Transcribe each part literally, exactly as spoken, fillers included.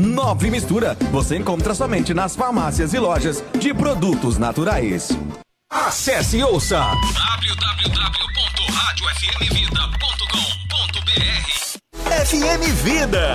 Nove Mistura. Você encontra somente nas farmácias e lojas de produtos naturais. Acesse e ouça w w w ponto rádio f m vida ponto com ponto b r. F M Vida.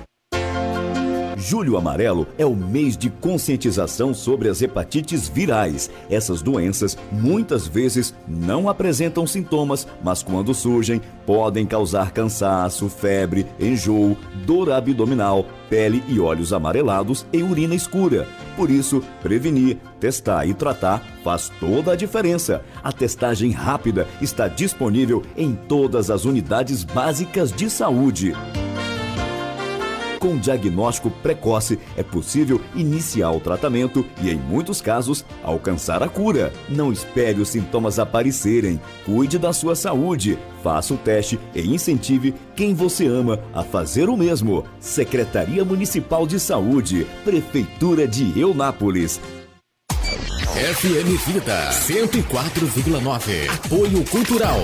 Julho Amarelo é o mês de conscientização sobre as hepatites virais. Essas doenças muitas vezes não apresentam sintomas, mas quando surgem, podem causar cansaço, febre, enjoo, dor abdominal, pele e olhos amarelados e urina escura. Por isso, prevenir, testar e tratar faz toda a diferença. A testagem rápida está disponível em todas as unidades básicas de saúde. Com diagnóstico precoce, é possível iniciar o tratamento e, em muitos casos, alcançar a cura. Não espere os sintomas aparecerem. Cuide da sua saúde. Faça o teste e incentive quem você ama a fazer o mesmo. Secretaria Municipal de Saúde, Prefeitura de Eunápolis. F M Vida cento e quatro vírgula nove. Apoio Cultural.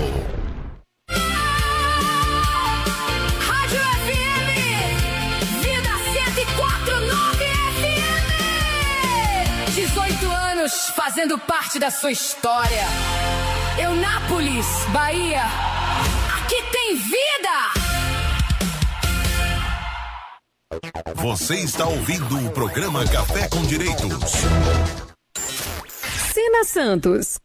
dezoito anos fazendo parte da sua história. Eunápolis, Bahia. Aqui tem vida! Você está ouvindo o programa Café com Direitos. Sina Santos.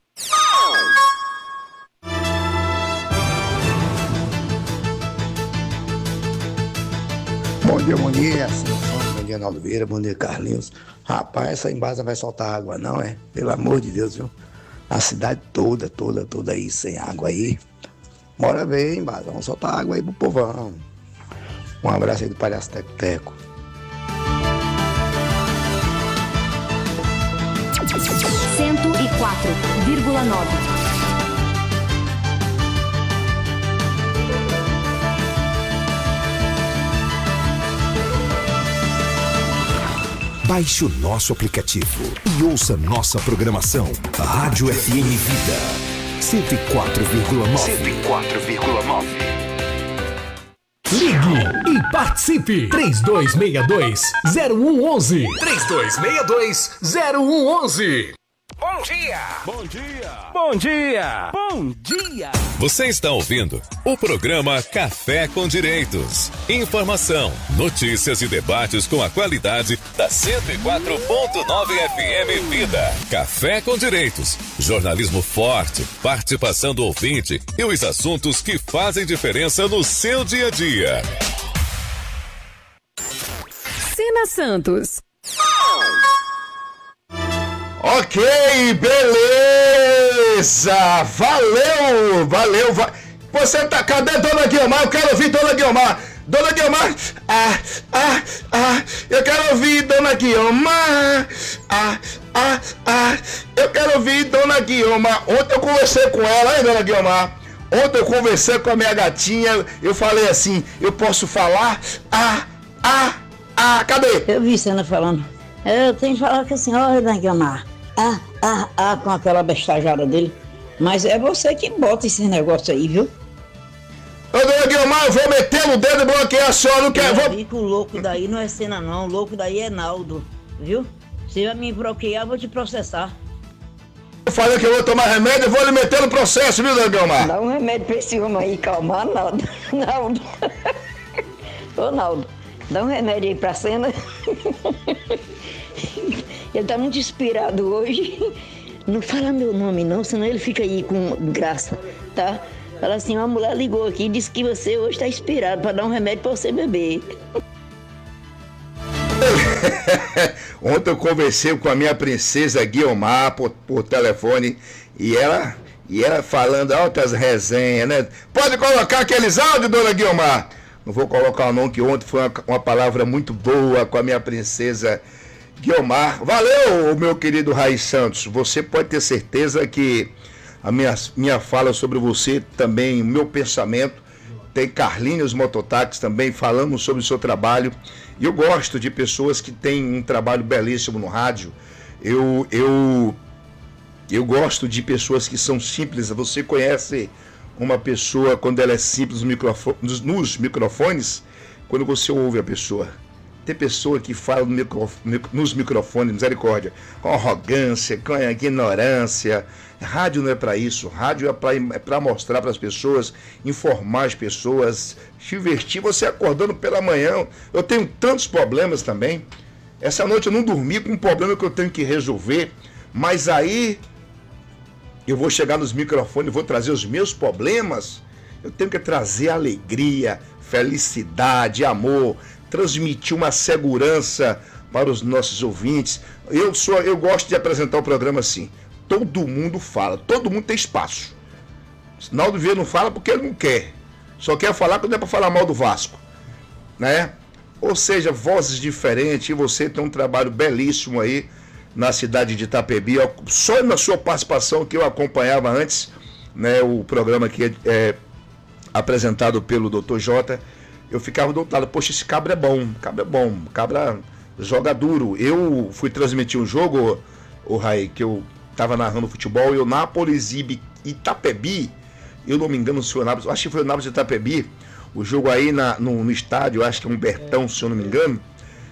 Bom dia, bom dia, bom dia, Naldo Vieira, bom dia, Carlinhos. Rapaz, essa embasa vai soltar água não, é? Pelo amor de Deus, viu? A cidade toda, toda, toda aí, sem água aí. Bora ver, embasa, vamos soltar água aí pro povão. Um abraço aí do Palhaço Teco Teco. cento e quatro vírgula nove. Baixe o nosso aplicativo e ouça nossa programação. Rádio F M Vida cento e quatro vírgula nove. cento e quatro vírgula nove. Ligue e participe. três dois seis dois, zero um um um. três dois seis dois, zero um um um. Bom dia! Bom dia! Bom dia! Bom dia! Você está ouvindo o programa Café com Direitos. Informação, notícias e debates com a qualidade da cento e quatro ponto nove F M Vida. Café com Direitos. Jornalismo forte, participação do ouvinte e os assuntos que fazem diferença no seu dia a dia. Sina Santos. Ok, beleza! Valeu! Valeu! Va... Você tá... Cadê Dona Guiomar? Eu quero ouvir Dona Guiomar! Dona Guiomar! Ah, ah, ah! Eu quero ouvir Dona Guiomar! Ah, ah, ah! Eu quero ouvir Dona Guiomar! Ontem eu conversei com ela, hein, Dona Guiomar? Ontem eu conversei com a minha gatinha, eu falei assim, eu posso falar? Ah, ah, ah! Cadê? Eu vi você falando. Eu tenho que falar com a senhora, Dona Guiomar. Ah, ah, ah, com aquela bestajada dele. Mas é você que bota esse negócio aí, viu? Ô, Dona Guiomar, eu vou meter no dedo e bloquear a senhora, não quer? Eu vou... vi que o louco daí não é Cena não, o louco daí é Naldo, viu? Se vai me bloquear, eu vou te processar. Eu falei que eu vou tomar remédio, eu vou lhe meter no processo, viu, Dona Guiomar? Dá um remédio pra esse homem aí, calmar, Naldo. Naldo. Ô, Naldo, dá um remédio aí pra Cena. Ele tá muito inspirado hoje. Não fala meu nome não, senão ele fica aí com graça, tá? Fala assim, uma mulher ligou aqui e disse que você hoje tá inspirado pra dar um remédio pra você beber. Ontem eu conversei com a minha princesa Guiomar por, por telefone e ela, e ela falando altas resenhas, né? Pode colocar aqueles áudios, Dona Guiomar? Não vou colocar não, que ontem foi uma, uma palavra muito boa com a minha princesa Guiomar. Valeu, meu querido Raiz Santos. Você pode ter certeza que a minha, minha fala sobre você também, o meu pensamento, tem Carlinhos Mototáxi também, falamos sobre o seu trabalho. E eu gosto de pessoas que têm um trabalho belíssimo no rádio. Eu, eu, eu gosto de pessoas que são simples. Você conhece uma pessoa quando ela é simples no microfone, nos, nos microfones, quando você ouve a pessoa. Tem pessoa que fala no micro, nos microfones, misericórdia, com arrogância, com ignorância. Rádio não é para isso. Rádio é para é para mostrar para as pessoas, informar as pessoas, divertir. Você acordando pela manhã. Eu tenho tantos problemas também. Essa noite eu não dormi com um problema que eu tenho que resolver. Mas aí eu vou chegar nos microfones, vou trazer os meus problemas. Eu tenho que trazer alegria, felicidade, amor, transmitir uma segurança para os nossos ouvintes. Eu sou, eu gosto de apresentar o programa assim. Todo mundo fala, todo mundo tem espaço. Naldo Vieira não fala porque ele não quer. Só quer falar quando é para falar mal do Vasco, né? Ou seja, vozes diferentes. E você tem um trabalho belíssimo aí na cidade de Itapebi. Só na sua participação que eu acompanhava antes, né? O programa que é, é apresentado pelo doutor Jota. Eu ficava doutado, poxa, esse cabra é bom, cabra é bom, cabra joga duro. Eu fui transmitir um jogo, o Raí, que eu estava narrando futebol, e o Nápoles e Itapebi, eu não me engano se foi o Nápoles, acho que foi o Nápoles e Itapebi, o jogo aí na, no, no estádio, acho que é um Bertão, se eu não me engano,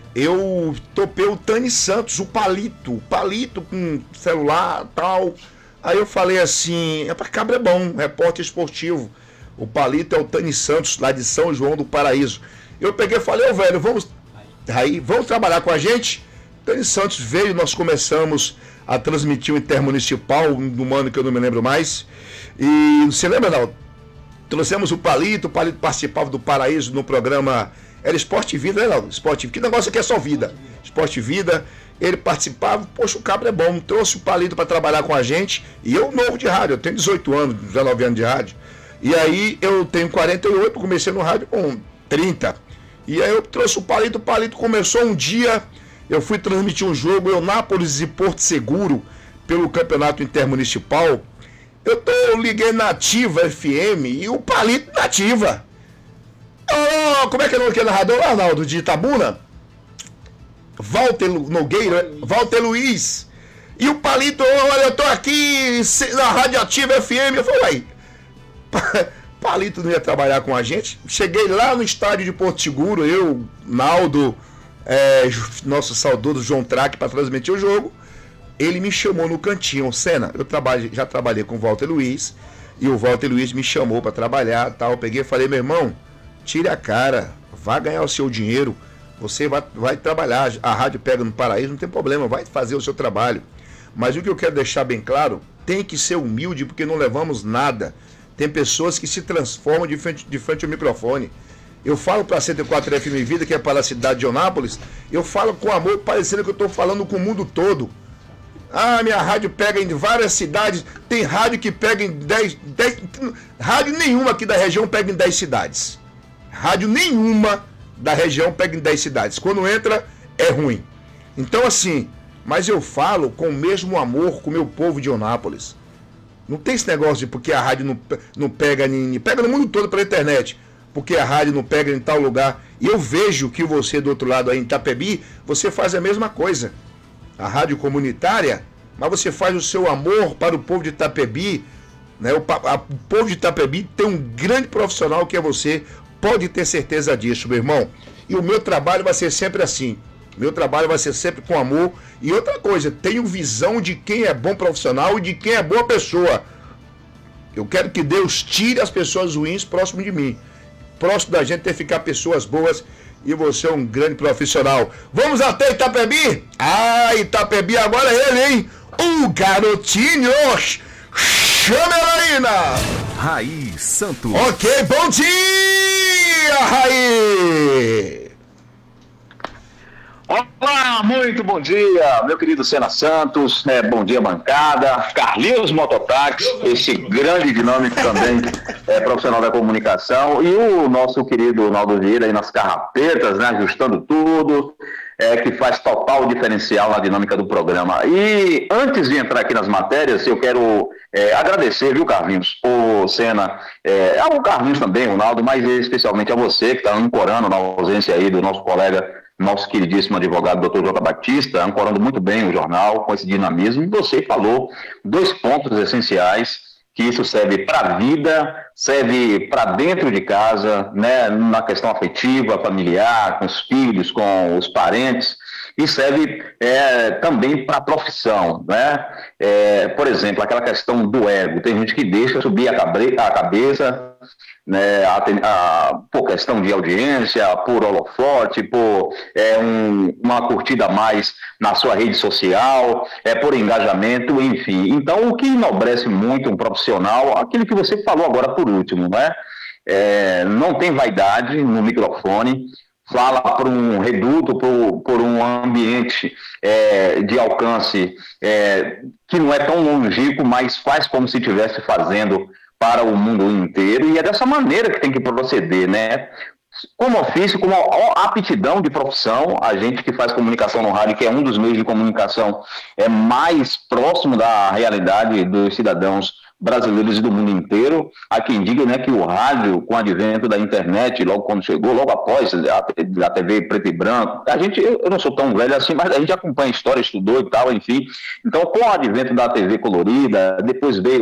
eu topei o Tani Santos, o Palito, o Palito com celular e tal. Aí eu falei assim, é para cabra é bom, repórter esportivo. O Palito é o Tani Santos, lá de São João do Paraíso. Eu peguei e falei, ô velho, vamos, aí, vamos trabalhar com a gente? Tani Santos veio, nós começamos a transmitir o Intermunicipal, num ano que eu não me lembro mais. E você lembra, não? Trouxemos o Palito, o Palito participava do Paraíso no programa, era Esporte e Vida, né, não? Esporte e Vida, que negócio aqui é só vida. Esporte e Vida, ele participava, poxa, o cabra é bom, trouxe o Palito para trabalhar com a gente. E eu novo de rádio, eu tenho dezoito anos, dezenove anos de rádio. E aí eu tenho quarenta e oito, comecei no rádio com trinta. E aí eu trouxe o Palito, o Palito começou um dia, eu fui transmitir um jogo, eu Nápoles e Porto Seguro, pelo Campeonato Intermunicipal. Eu, tô, eu liguei na Ativa F M e o Palito na Ativa. Oh, como é que é o nome daquele narrador, Arnaldo, de Itabuna? Walter Nogueira, Walter Luiz. E o Palito, olha, eu tô aqui na Rádio Ativa F M. Eu falei, uai, Palito não ia trabalhar com a gente. Cheguei lá no estádio de Porto Seguro, eu, Naldo, é, nosso saudoso João Traque, para transmitir o jogo. Ele me chamou no cantinho, Senna, eu trabalho, já trabalhei com o Walter Luiz, e o Walter Luiz me chamou para trabalhar, tal. Eu peguei e falei, meu irmão, tire a cara, vá ganhar o seu dinheiro, você vai, vai trabalhar, a rádio pega no Paraíso, não tem problema, vai fazer o seu trabalho. Mas o que eu quero deixar bem claro, tem que ser humilde, porque não levamos nada. Tem pessoas que se transformam de frente, de frente ao microfone. Eu falo para a cento e quatro F M Vida, que é para a cidade de Onápolis, eu falo com amor, parecendo que eu estou falando com o mundo todo. Ah, minha rádio pega em várias cidades, tem rádio que pega em dez, dez, rádio nenhuma aqui da região pega em dez cidades. Rádio nenhuma da região pega em dez cidades. Quando entra, é ruim. Então assim, mas eu falo com o mesmo amor com o meu povo de Onápolis. Não tem esse negócio de porque a rádio não, não pega em... Pega no mundo todo pela internet. Porque a rádio não pega em tal lugar. E eu vejo que você do outro lado aí em Itapebi, você faz a mesma coisa. A rádio comunitária, mas você faz o seu amor para o povo de Itapebi. Né? O, a, o povo de Itapebi tem um grande profissional que é você. Pode ter certeza disso, meu irmão. E o meu trabalho vai ser sempre assim. Meu trabalho vai ser sempre com amor. E outra coisa, tenho visão de quem é bom profissional e de quem é boa pessoa. Eu quero que Deus tire as pessoas ruins próximo de mim. Próximo da gente tem que ficar pessoas boas. E você é um grande profissional. Vamos até Itapebi? Ah, Itapebi agora é ele, hein? O garotinho. Chama ela aí, na Raí Santos. Ok, bom dia, Raí. Olá, muito bom dia, meu querido Senna Santos, né? Bom dia, bancada, Carlinhos Mototáxi, esse grande dinâmico também, é, profissional da comunicação, e o nosso querido Naldo Vieira aí nas carrapetas, né? Ajustando tudo, é, que faz total diferencial na dinâmica do programa. E antes de entrar aqui nas matérias, eu quero é, agradecer, viu, Carlinhos, o Senna, é, ao Carlinhos também, o Naldo, mas especialmente a você que está ancorando na ausência aí do nosso colega, nosso queridíssimo advogado doutor Jota Batista, ancorando muito bem o jornal, com esse dinamismo. E você falou dois pontos essenciais que isso serve para a vida, serve para dentro de casa, né, na questão afetiva, familiar, com os filhos, com os parentes, e serve é, também para a profissão, né? É, por exemplo, aquela questão do ego, tem gente que deixa subir a, cabre- a cabeça, né, a, a, por questão de audiência, por holofote, por é, um, uma curtida a mais na sua rede social, é, por engajamento, enfim. Então, o que enobrece muito um profissional, aquilo que você falou agora por último, né? É, não tem vaidade no microfone, fala por um reduto, por, por um ambiente é, de alcance é, que não é tão longínquo, mas faz como se estivesse fazendo para o mundo inteiro, e é dessa maneira que tem que proceder, né? Como ofício, como aptidão de profissão, a gente que faz comunicação no rádio, que é um dos meios de comunicação é mais próximo da realidade dos cidadãos brasileiros e do mundo inteiro. Há quem diga, né, que o rádio, com o advento da internet, logo quando chegou, logo após a, a T V preto e branco, a gente, eu não sou tão velho assim, mas a gente acompanha a história, estudou e tal, enfim. Então, com o advento da T V colorida, depois veio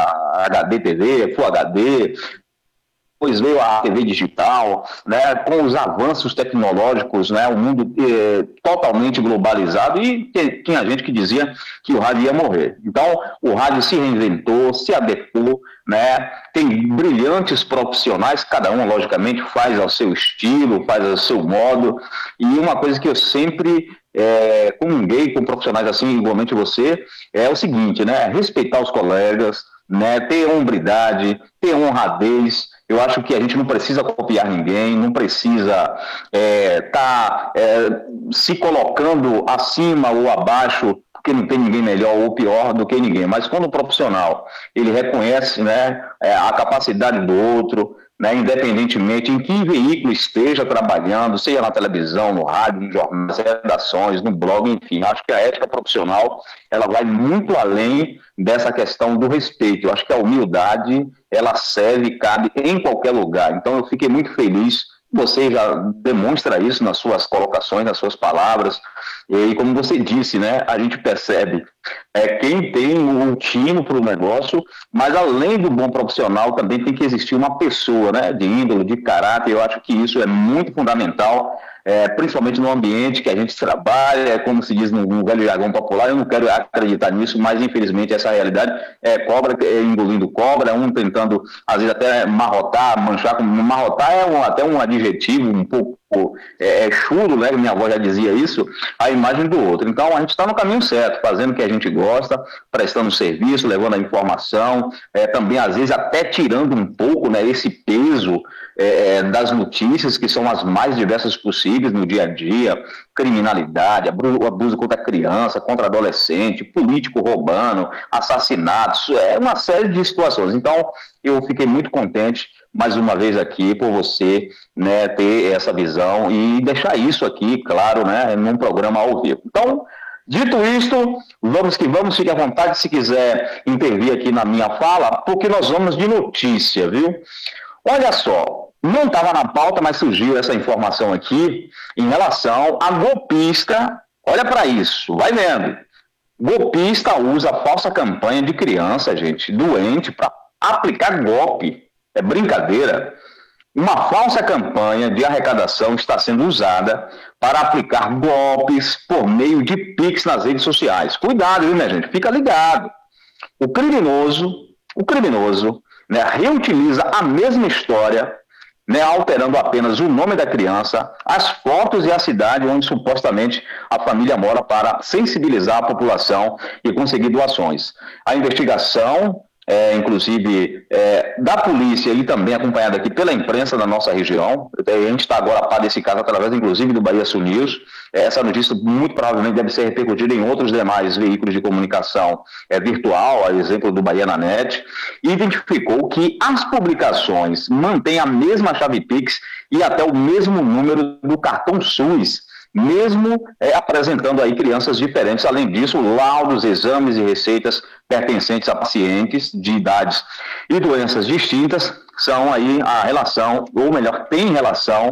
a H D T V, Full H D, depois veio a T V digital, né, com os avanços tecnológicos, né, o mundo eh, totalmente globalizado, e tinha gente que dizia que o rádio ia morrer. Então, o rádio se reinventou, se adequou, né, tem brilhantes profissionais, cada um, logicamente, faz ao seu estilo, faz ao seu modo, e uma coisa que eu sempre é, comunguei com profissionais assim, igualmente você, é o seguinte, né, respeitar os colegas, né, ter hombridade, ter honradez. Eu acho que a gente não precisa copiar ninguém, não precisa estar é, tá, é, se colocando acima ou abaixo, porque não tem ninguém melhor ou pior do que ninguém. Mas quando o profissional ele reconhece, né, a capacidade do outro, né, independentemente em que veículo esteja trabalhando, seja na televisão, no rádio, no jornal, nas redações, no blog, enfim, acho que a ética profissional ela vai muito além dessa questão do respeito. Eu acho que a humildade ela serve e cabe em qualquer lugar. Então eu fiquei muito feliz, você já demonstra isso nas suas colocações, nas suas palavras, e como você disse, né, a gente percebe é, quem tem um tino para o negócio, mas além do bom profissional também tem que existir uma pessoa, né, de índole, de caráter. Eu acho que isso é muito fundamental, é, principalmente no ambiente que a gente trabalha, como se diz no, no velho jargão popular. Eu não quero acreditar nisso, mas infelizmente essa realidade é cobra é, engolindo cobra, um tentando às vezes até marrotar, manchar, como marrotar é um, até um adjetivo um pouco é, é chulo, né? Minha avó já dizia isso, a imagem do outro. Então a gente está no caminho certo, fazendo o que a gente gosta, prestando serviço, levando a informação, é, também às vezes até tirando um pouco, né, esse peso é, das notícias que são as mais diversas possíveis no dia a dia, criminalidade, abuso contra a criança, contra adolescente, político roubando, assassinatos, é uma série de situações. Então eu fiquei muito contente mais uma vez aqui por você, né, ter essa visão e deixar isso aqui, claro, né, num programa ao vivo. Então, dito isto, vamos que vamos, fique à vontade se quiser intervir aqui na minha fala, porque nós vamos de notícia, viu? Olha só, não estava na pauta, mas surgiu essa informação aqui em relação a golpista. Olha para isso, vai vendo. Golpista usa falsa campanha de criança, gente, doente, para aplicar golpe. É brincadeira. Uma falsa campanha de arrecadação está sendo usada para aplicar golpes por meio de Pix nas redes sociais. Cuidado, viu, minha gente? Fica ligado. O criminoso, o criminoso, né, reutiliza a mesma história, né, alterando apenas o nome da criança, as fotos e a cidade onde supostamente a família mora, para sensibilizar a população e conseguir doações. A investigação É, inclusive é, da polícia e também acompanhada aqui pela imprensa da nossa região. A gente está agora a par desse caso através, inclusive, do Bahia Sul News. Essa notícia muito provavelmente deve ser repercutida em outros demais veículos de comunicação é, virtual, a exemplo do Bahia na Net, e identificou que as publicações mantêm a mesma chave Pix e até o mesmo número do cartão SUS, mesmo é, apresentando aí crianças diferentes. Além disso, laudos, exames e receitas pertencentes a pacientes de idades e doenças distintas são aí a relação, ou melhor, tem relação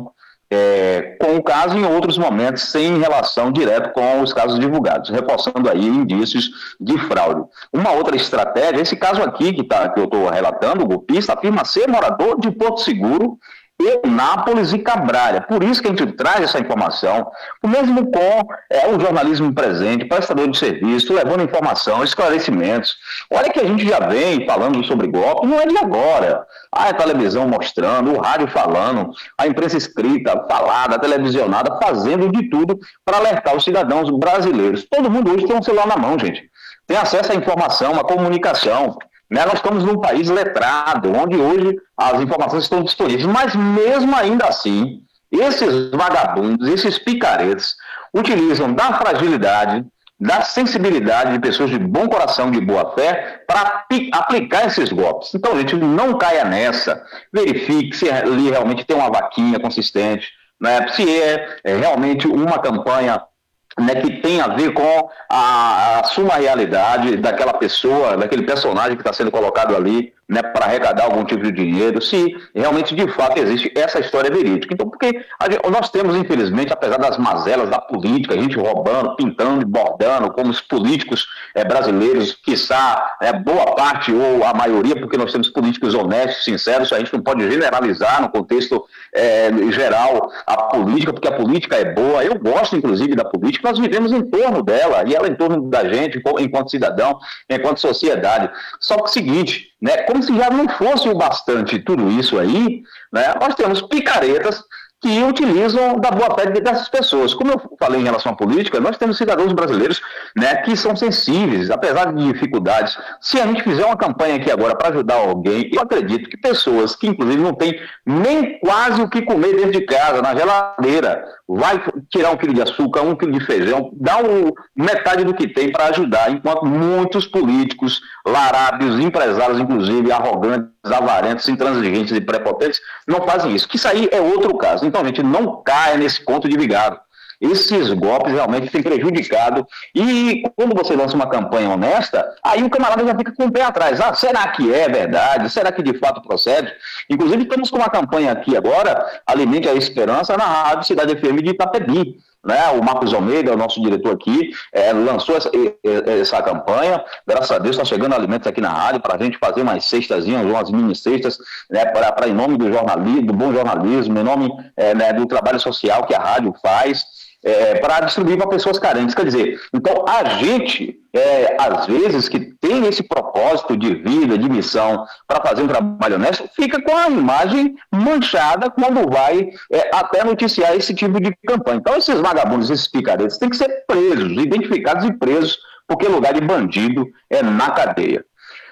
é, com o caso e em outros momentos sem relação direta com os casos divulgados, reforçando aí indícios de fraude. Uma outra estratégia, esse caso aqui que, tá, que eu estou relatando, o golpista afirma ser morador de Porto Seguro, Eunápolis e Cabralha. Por isso que a gente traz essa informação, o mesmo com é, o jornalismo presente, prestador de serviço, levando informação, esclarecimentos. Olha que a gente já vem falando sobre golpe, não é de agora. Ah, a televisão mostrando, o rádio falando, a imprensa escrita, falada, televisionada, fazendo de tudo para alertar os cidadãos brasileiros. Todo mundo hoje tem um celular na mão, gente. Tem acesso à informação, à comunicação. Né? Nós estamos num país letrado, onde hoje as informações estão disponíveis, mas mesmo ainda assim, esses vagabundos, esses picaretas, utilizam da fragilidade, da sensibilidade de pessoas de bom coração, de boa fé, para aplicar esses golpes. Então, gente, não caia nessa, verifique se ali realmente tem uma vaquinha consistente, né? Se é, é realmente uma campanha, né, que tem a ver com a, a suma realidade daquela pessoa, daquele personagem que está sendo colocado ali, né, para arrecadar algum tipo de dinheiro, se realmente de fato existe essa história verídica. Então, porque a, nós temos, infelizmente, apesar das mazelas da política, a gente roubando, pintando e bordando, como os políticos é, brasileiros, quiçá é, boa parte ou a maioria, porque nós temos políticos honestos, sinceros, a gente não pode generalizar no contexto é, geral a política, porque a política é boa. Eu gosto, inclusive, da política, nós vivemos em torno dela, e ela em torno da gente, enquanto cidadão, enquanto sociedade. Só que é o seguinte, né, como se já não fosse o bastante tudo isso aí, né, nós temos picaretas que utilizam da boa fé dessas pessoas. Como eu falei em relação à política, nós temos cidadãos brasileiros, né, que são sensíveis, apesar de dificuldades. Se a gente fizer uma campanha aqui agora para ajudar alguém, eu acredito que pessoas que, inclusive, não têm nem quase o que comer dentro de casa, na geladeira, vai tirar um quilo de açúcar, um quilo de feijão, dá um, metade do que tem para ajudar, enquanto muitos políticos, larábios, empresários, inclusive, arrogantes, avarentos, intransigentes e prepotentes, não fazem isso. Que isso aí é outro caso. Então, gente, não caia nesse conto de vigário. Esses golpes realmente têm prejudicado. E quando você lança uma campanha honesta, aí o camarada já fica com o pé atrás. Ah, será que é verdade? Será que de fato procede? Inclusive, estamos com uma campanha aqui agora, Alimente a Esperança, na Rádio Cidade F M de Itapebi. Né? O Marcos Almeida, o nosso diretor aqui, é, lançou essa, essa campanha. Graças a Deus está chegando alimentos aqui na rádio para a gente fazer umas cestazinhas, umas mini cestas, né, para em nome do jornalismo, do bom jornalismo, em nome é, né, do trabalho social que a rádio faz. É, para distribuir para pessoas carentes. Quer dizer, então a gente, é, às vezes, que tem esse propósito de vida, de missão, para fazer um trabalho honesto, fica com a imagem manchada quando vai é, até noticiar esse tipo de campanha. Então esses vagabundos, esses picaretas, têm que ser presos, identificados e presos, porque lugar de bandido é na cadeia.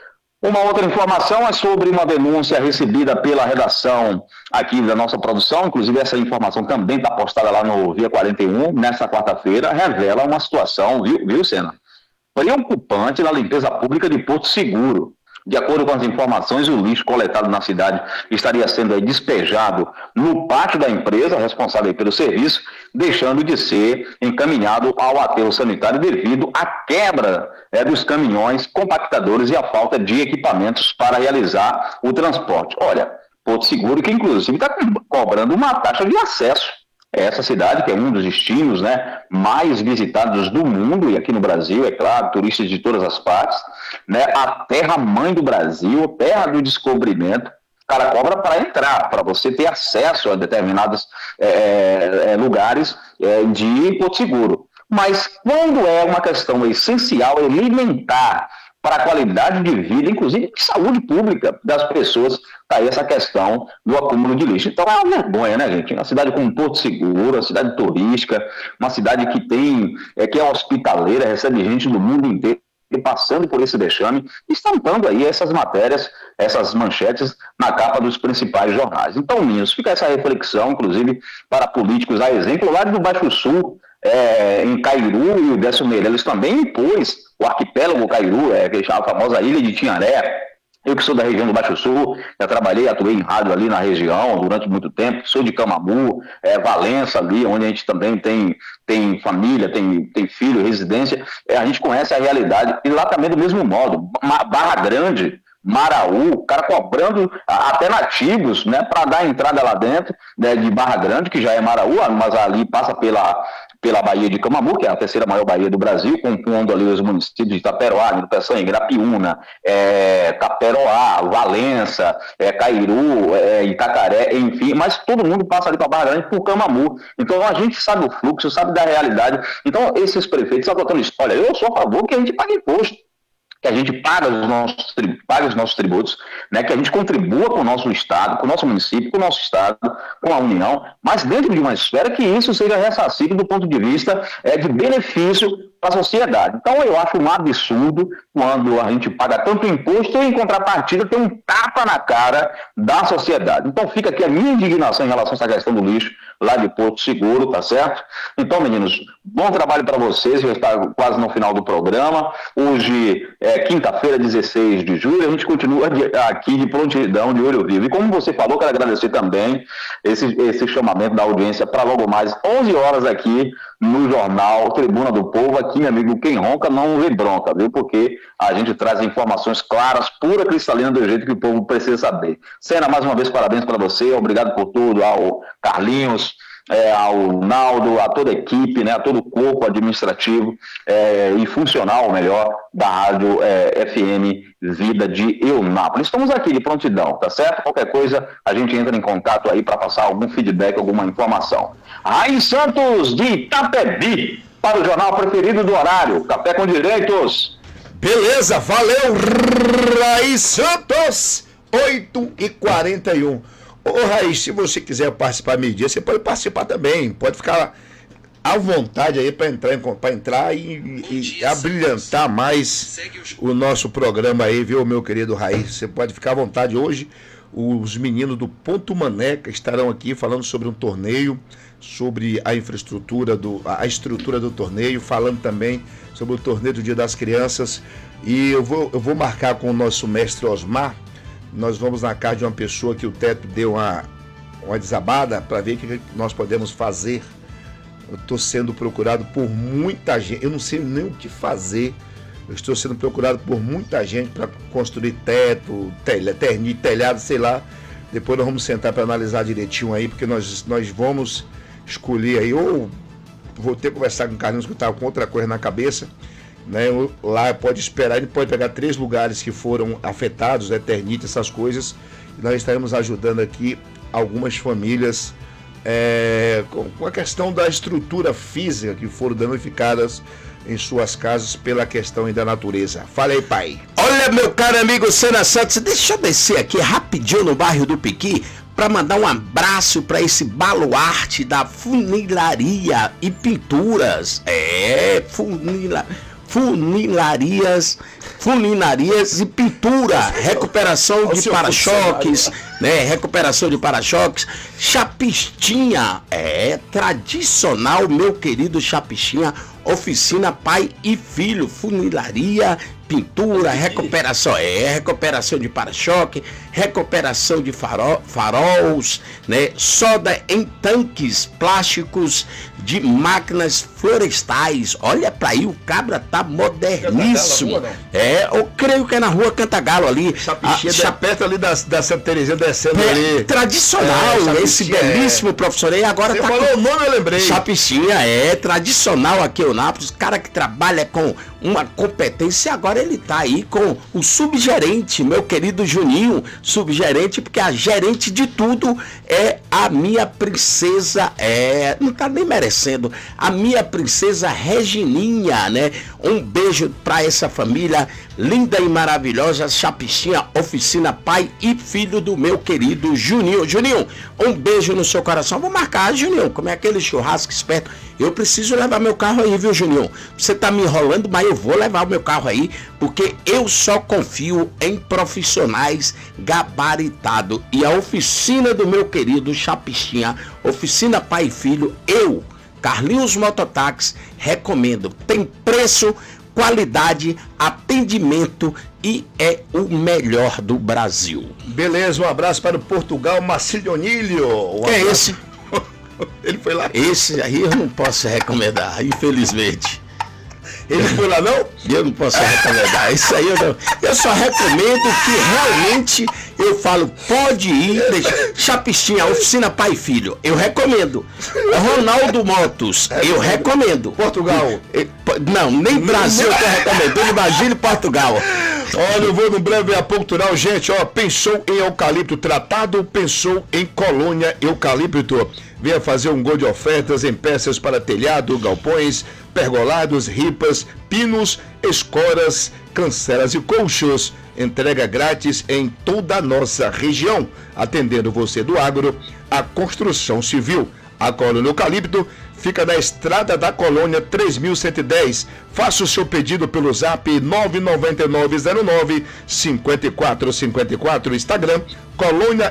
Uma outra informação é sobre uma denúncia recebida pela redação aqui da nossa produção, inclusive essa informação também está postada lá no Via quarenta e um, nesta quarta-feira, revela uma situação, viu, viu Sena? Preocupante na limpeza pública de Porto Seguro. De acordo com as informações, o lixo coletado na cidade estaria sendo aí despejado no pátio da empresa responsável pelo serviço, deixando de ser encaminhado ao aterro sanitário devido à quebra é, dos caminhões compactadores e à falta de equipamentos para realizar o transporte. Olha, Porto Seguro, que inclusive está cobrando uma taxa de acesso. Essa cidade, que é um dos destinos, né, mais visitados do mundo, e aqui no Brasil, é claro, turistas de todas as partes, né, a terra-mãe do Brasil, terra do descobrimento, o cara cobra para entrar, para você ter acesso a determinados é, é, lugares é, de Porto Seguro. Mas quando é uma questão essencial, elementar, para a qualidade de vida, inclusive de saúde pública das pessoas, está aí essa questão do acúmulo de lixo. Então é uma vergonha, né, gente? Uma cidade como Porto Seguro, uma cidade turística, uma cidade que tem, é, que é hospitaleira, recebe gente do mundo inteiro, e passando por esse vexame, estampando aí essas matérias, essas manchetes na capa dos principais jornais. Então, Minhos, fica essa reflexão, inclusive, para políticos, a exemplo, lá do Baixo Sul, é, em Cairu, e o Décio Meirelles também impôs o arquipélago Cairu, é, que chama a famosa Ilha de Tinharé. Eu que sou da região do Baixo Sul, já trabalhei, atuei em rádio ali na região durante muito tempo, sou de Camamu, é, Valença ali, onde a gente também tem, tem família, tem, tem filho, residência, é, a gente conhece a realidade, e lá também do mesmo modo, Barra Grande, Maraú, o cara cobrando até nativos, né, para dar entrada lá dentro, né, de Barra Grande, que já é Maraú, mas ali passa pela, pela Baía de Camamu, que é a terceira maior baía do Brasil, compondo ali os municípios de Itaperoá, Nilpeçanha, Grapiúna, é, Taperoá, Valença, é, Cairu, é, Itacaré, enfim, mas todo mundo passa ali para Barra Grande por Camamu. Então a gente sabe o fluxo, sabe da realidade. Então esses prefeitos estão contando isso. Olha, eu sou a favor que a gente pague imposto, que a gente paga os nossos, paga os nossos tributos, né, que a gente contribua com o nosso Estado, com o nosso município, com o nosso Estado, com a União, mas dentro de uma esfera que isso seja ressarcido do ponto de vista é, de benefício para a sociedade. Então eu acho um absurdo quando a gente paga tanto imposto e em contrapartida tem um tapa na cara da sociedade. Então fica aqui a minha indignação em relação a essa questão do lixo lá de Porto Seguro, tá certo? Então, meninos, bom trabalho para vocês, já está quase no final do programa. Hoje é quinta-feira, dezesseis de julho, a gente continua de, aqui de prontidão, de olho vivo. E como você falou, quero agradecer também esse, esse chamamento da audiência para logo mais onze horas aqui no jornal Tribuna do Povo. Aqui, meu amigo, quem ronca não vê bronca, viu? Porque a gente traz informações claras, pura, cristalina, do jeito que o povo precisa saber. Sena, mais uma vez, parabéns para você, obrigado por tudo, ao Carlinhos, é, ao Naldo, a toda a equipe, né, a todo o corpo administrativo é, e funcional, melhor, da Rádio é, F M Vida de Eunápolis. Estamos aqui de prontidão, tá certo? Qualquer coisa, a gente entra em contato aí para passar algum feedback, alguma informação. Raiz Santos de Itapebi, para o jornal preferido do horário, Café com Direitos. Beleza, valeu, Raiz Santos, oito e quarenta e um. Ô Raiz, se você quiser participar meio-dia, você pode participar também, pode ficar à vontade aí para entrar, para entrar e, e, e abrilhantar mais o nosso programa aí, viu, meu querido Raiz? Você pode ficar à vontade. Hoje os meninos do Ponto Maneca estarão aqui falando sobre um torneio, sobre a infraestrutura, do, a estrutura do torneio, falando também sobre o torneio do Dia das Crianças. E eu vou, eu vou marcar com o nosso mestre Osmar. Nós vamos na casa de uma pessoa que o teto deu uma, uma desabada para ver o que nós podemos fazer. Eu estou sendo procurado por muita gente, eu não sei nem o que fazer. Eu estou sendo procurado por muita gente para construir teto, telha, ternite, telhado, sei lá. Depois nós vamos sentar para analisar direitinho aí, porque nós, nós vamos escolher aí, ou vou ter que conversar com o Carlinhos, que estava com outra coisa na cabeça, né? Lá pode esperar, ele pode pegar três lugares que foram afetados, né? Ternite, essas coisas, e nós estaremos ajudando aqui algumas famílias é, com, com a questão da estrutura física que foram danificadas em suas casas pela questão aí da natureza. Fala aí, pai. Olha, meu caro amigo Sena Santos, deixa eu descer aqui rapidinho no bairro do Piqui para mandar um abraço para esse baluarte da funilaria e pinturas. É, funila, funilarias, funinarias e pintura, recuperação de para-choques, né? Recuperação de para-choques, chapistinha, é tradicional, meu querido chapistinha, oficina pai e filho, funilaria, pintura, recuperação, é, recuperação de para-choque, recuperação de farol, faróis, né, soda em tanques plásticos de máquinas florestais. Olha pra aí, o cabra tá moderníssimo. É, eu creio que é na rua Cantagalo ali. Chapichinha, a, perto ali da, da Santa Terezinha descendo é, ali. Tradicional, é, esse belíssimo é. professor aí. Agora Você tá falou com... o nome, eu lembrei. Chapichinha, é, tradicional aqui em Eunápolis, cara que trabalha com uma competência. Agora ele tá aí com o subgerente, meu querido Juninho, subgerente, porque a gerente de tudo é a minha princesa, é, não tá nem merecendo, a minha princesa Regininha, né? Um beijo pra essa família linda e maravilhosa, Chapichinha, oficina pai e filho do meu querido Juninho. Juninho, um beijo no seu coração. Vou marcar, Juninho, como é aquele churrasco esperto. Eu preciso levar meu carro aí, viu, Juninho? Você tá me enrolando, mas eu vou levar o meu carro aí, porque eu só confio em profissionais gabaritados. E a oficina do meu querido Chapichinha, oficina pai e filho, eu, Carlinhos Mototáxi, recomendo. Tem preço, qualidade, atendimento e é o melhor do Brasil. Beleza, um abraço para o Portugal, Marcilionilho. Um Quem é esse? Ele foi lá. Esse aí eu não posso recomendar, infelizmente. Ele foi lá, não? Eu não posso recomendar. Isso aí eu não. Eu só recomendo que realmente eu falo, pode ir, deixa. Chapistinha, oficina pai e filho. Eu recomendo. Ronaldo Motos, eu recomendo. Portugal. Não, nem Brasil eu tô recomendando, imagine Portugal. Olha, eu vou no breve apoio cultural, gente, ó, pensou em eucalipto tratado, pensou em colônia eucalipto. Venha fazer um gol de ofertas em peças para telhado, galpões, pergolados, ripas, pinos, escoras, cancelas e colchos. Entrega grátis em toda a nossa região, atendendo você do agro, a construção civil. A colônia eucalipto fica na Estrada da Colônia três mil cento e dez. Faça o seu pedido pelo zap nove nove nove zero nove cinco quatro cinco quatro. Instagram, Colônia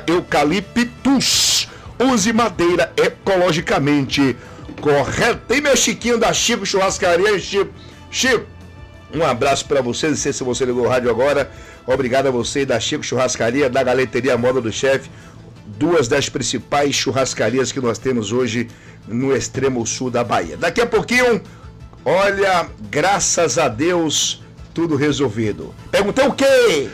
Eucaliptus. Use madeira ecologicamente correta. Tem meu Chiquinho da Chico Churrascaria. Chico, Chico, um abraço para você. Não sei se você ligou o rádio agora. Obrigado a você da Chico Churrascaria, da Galeteria Moda do Chefe. Duas das principais churrascarias que nós temos hoje no extremo sul da Bahia. Daqui a pouquinho, olha, graças a Deus, tudo resolvido. Perguntei o quê?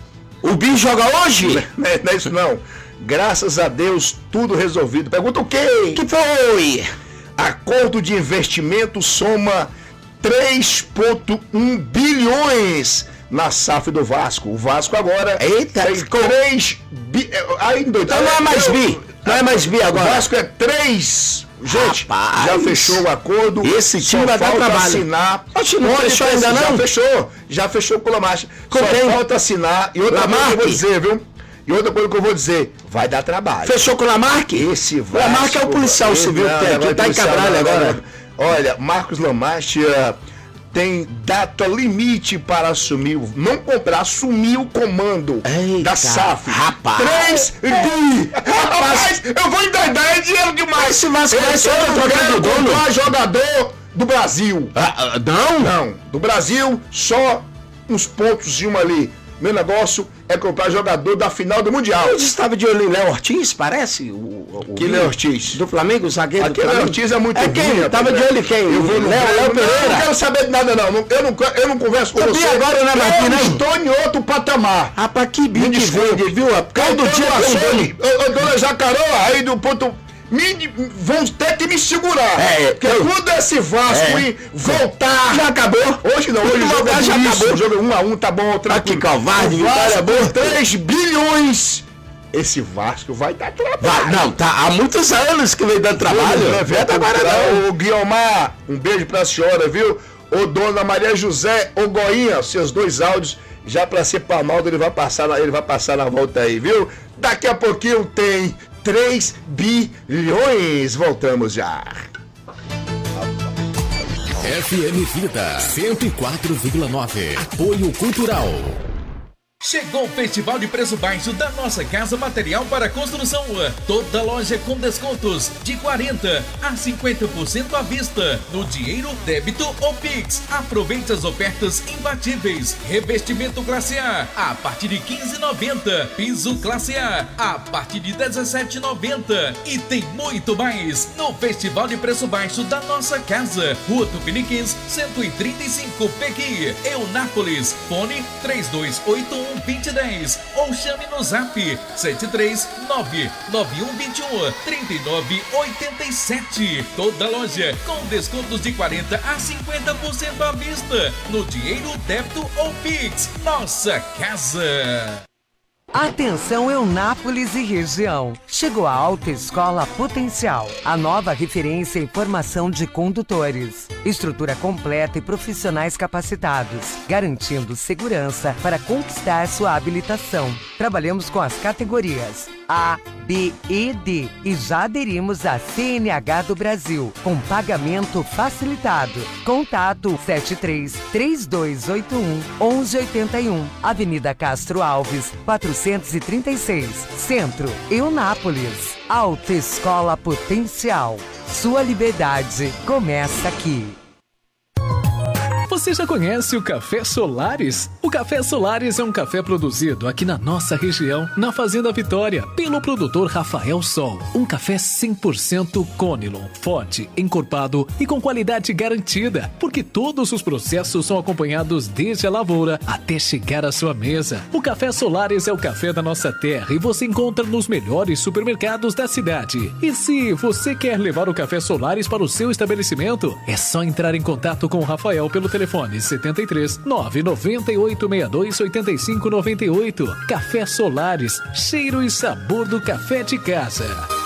O Bi joga hoje? Não é, não é isso não. Graças a Deus, tudo resolvido. Pergunta o quê? Que foi? Acordo de investimento soma três vírgula um bilhões na S A F do Vasco. O Vasco agora Eita, tem ficou... três bi... Aí, doido, então não é mais bi. Não é mais bi agora. O Vasco é três. Gente, rapaz, já fechou o acordo. Esse time vai dar trabalho. Assinar. Oxe, não fechou ainda não? Já fechou. Já fechou com o Lamarche. Só quem? falta assinar. E outra coisa que eu vou dizer, viu? E outra coisa que eu vou dizer, vai dar trabalho. Fechou com o Lamarque? Esse Vasco... O Lamarque é o policial civil que tem aqui, tá em Cabralho agora. Olha, Marcos Lamarche uh, tem data limite para assumir, o, não comprar, assumir o comando Eita, da S A F. Rapaz! três bi! Rapaz, eu vou endoidar, é dinheiro demais! Esse Vasco vai ser eu quero comprar jogador do Brasil. Ah, ah, não? Não, do Brasil, só uns pontos de uma ali. Meu negócio é comprar jogador da final do Mundial. Eu estava de olho em Léo Ortiz, parece? O, o que Léo Ortiz? Do Flamengo, o zagueiro Aquele Léo Ortiz é muito é ruim. Quem? Tava de olho em quem? Eu vou no Léo, Léo Pereira. Eu não quero saber de nada, não. Eu não, eu não converso com eu você. Agora, né, eu não estou em outro patamar. Rapaz, que bicho que vende, viu? Todo dia Sony, dona Jacaroa, aí do ponto... Me, vão ter que me segurar. É, porque eu, quando esse Vasco é, ir voltar. Já acabou? Hoje não, hoje o jogo é já isso, acabou. O jogo é um a um, tá bom. Aqui, covarde, vitória boa. três bilhões. Esse Vasco vai dar trabalho. Vai, não, tá há muitos anos que vem dando trabalho. Não é verdade agora não. O Guiomar, um beijo pra senhora, viu? Ô dona Maria José, ô Goinha, seus dois áudios. Já pra ser Palmaldo, ele vai passar na, ele vai passar na volta aí, viu? Daqui a pouquinho tem três bilhões. Voltamos já. F M Vida cento e quatro vírgula nove. Apoio Cultural. Chegou o Festival de Preço Baixo da Nossa Casa Material para Construção. Toda loja com descontos de quarenta a cinquenta por cento à vista. No dinheiro, débito ou Pix. Aproveite as ofertas imbatíveis. Revestimento classe A a partir de quinze reais e noventa centavos. Piso classe A a partir de dezessete reais e noventa centavos. E tem muito mais no Festival de Preço Baixo da Nossa Casa. Rua Tupiniquins, cento e trinta e cinco, Pequi, Eunápolis. Fone três dois oito um, vinte e dez ou chame no zap sete três nove nove um dois um, três nove oito sete. Toda loja com descontos de quarenta a cinquenta por cento à vista no dinheiro, débito ou Pix. Nossa Casa. Atenção Eunápolis e região. Chegou a Autoescola Potencial, a nova referência em formação de condutores. Estrutura completa e profissionais capacitados, garantindo segurança para conquistar sua habilitação. Trabalhamos com as categorias A, B e D e já aderimos à C N H do Brasil, com pagamento facilitado. Contato sete três três dois oito um um um oito um, Avenida Castro Alves, quatrocentos e trinta e seis, Centro, Eunápolis. Autoescola Potencial. Sua liberdade começa aqui. Você já conhece o Café Solares? O Café Solares é um café produzido aqui na nossa região, na Fazenda Vitória, pelo produtor Rafael Sol. Um café cem por cento Conilon, forte, encorpado e com qualidade garantida, porque todos os processos são acompanhados desde a lavoura até chegar à sua mesa. O Café Solares é o café da nossa terra e você encontra nos melhores supermercados da cidade. E se você quer levar o Café Solares para o seu estabelecimento, é só entrar em contato com o Rafael pelo telefone setenta e três, nove nove oito seis dois oito cinco nove oito. Café Solares, cheiro e sabor do café de casa.